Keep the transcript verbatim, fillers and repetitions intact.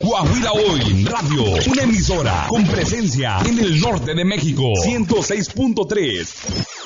Coahuila Hoy Radio, una emisora con presencia en el norte de México. ciento seis punto tres.